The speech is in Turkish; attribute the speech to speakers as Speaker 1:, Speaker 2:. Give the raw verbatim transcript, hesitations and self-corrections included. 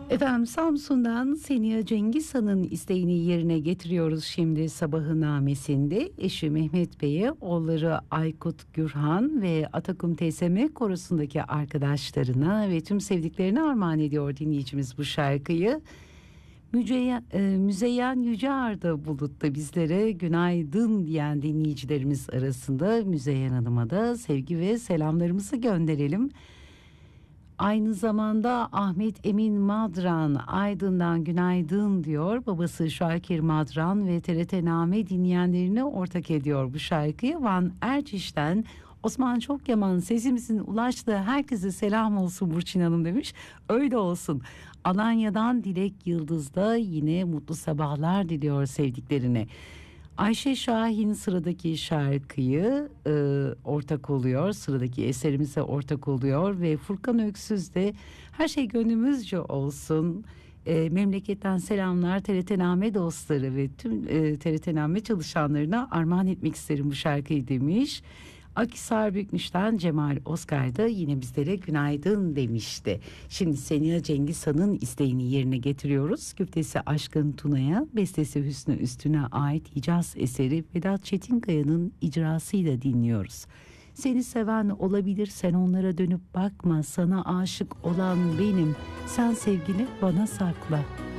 Speaker 1: Efendim Samsun'dan Seniha Cengiz Han'ın isteğini yerine getiriyoruz şimdi sabahı namesinde. Eşi Mehmet Bey'e, oğulları Aykut Gürhan ve Atakum T S M korosundaki arkadaşlarına ve tüm sevdiklerine armağan ediyor dinleyicimiz bu şarkıyı. Müceyyen, e, Müzeyyen Yücear da Bulut'ta bizlere günaydın diyen dinleyicilerimiz arasında. Müzeyyen Hanım'a da sevgi ve selamlarımızı gönderelim. Aynı zamanda Ahmet Emin Madran Aydın'dan günaydın diyor. Babası Şakir Madran ve T R T Name dinleyenlerine ortak ediyor bu şarkıyı. Van Erciş'ten Osman Çokyaman, sesimizin ulaştığı herkese selam olsun Burçin Hanım demiş. Öyle olsun. Alanya'dan Dilek Yıldız da yine mutlu sabahlar diliyor sevdiklerine. Ayşe Şahin sıradaki şarkıyı e, ortak oluyor. Sıradaki eserimize ortak oluyor ve Furkan Öksüz de her şey gönlümüzce olsun. E, memleketten selamlar T R T Name dostları ve tüm e, T R T Name çalışanlarına armağan etmek isterim bu şarkıyı demiş. Akhisar Bükmüş'ten Cemal Oscar da yine bizlere günaydın demişti. Şimdi Seniha Cengiz Han'ın isteğini yerine getiriyoruz. Güftesi Aşkın Tuna'ya, bestesi Hüsnü Üstün'e ait Hicaz eseri Vedat Çetinkaya'nın icrasıyla dinliyoruz. Seni seven olabilir, sen onlara dönüp bakma, sana aşık olan benim, sen sevgini bana sakla.